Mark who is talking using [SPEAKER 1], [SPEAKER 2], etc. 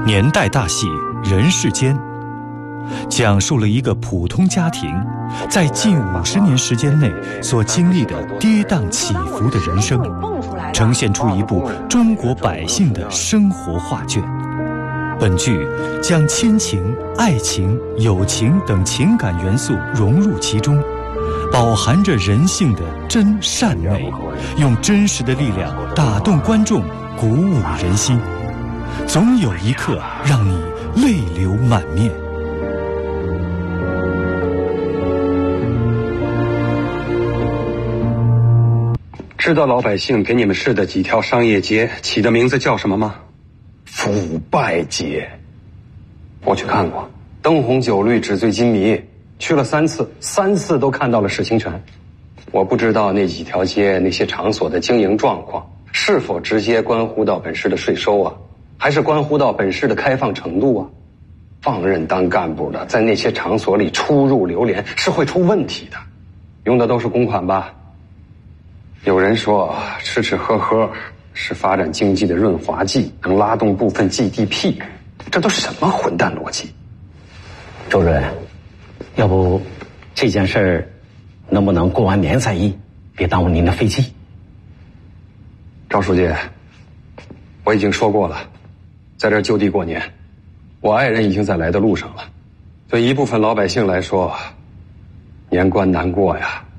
[SPEAKER 1] 年代大戏《人世间》，讲述了一个普通家庭在近50年时间内所经历的跌宕起伏的人生，呈现出一部中国百姓的生活画卷。本剧将亲情、爱情、友情等情感元素融入其中，饱含着人性的真善美，用真实的力量打动观众，鼓舞人心，总有一刻让你泪流满面。
[SPEAKER 2] 知道老百姓给你们市的几条商业街起的名字叫什么吗？
[SPEAKER 3] 腐败街。
[SPEAKER 2] 我去看过，灯红酒绿，纸醉金迷，去了3次，3次都看到了事情全。我不知道那几条街那些场所的经营状况是否直接关乎到本市的税收啊，还是关乎到本市的开放程度啊？放任当干部的在那些场所里出入流连是会出问题的。用的都是公款吧？有人说吃吃喝喝是发展经济的润滑剂，能拉动部分 GDP， 这都是什么混蛋逻辑？
[SPEAKER 4] 周主任，要不这件事儿能不能过完年再议，别耽误您的飞机？
[SPEAKER 2] 赵书记，我已经说过了，在这儿就地过年，我爱人已经在来的路上了。对一部分老百姓来说，年关难过呀。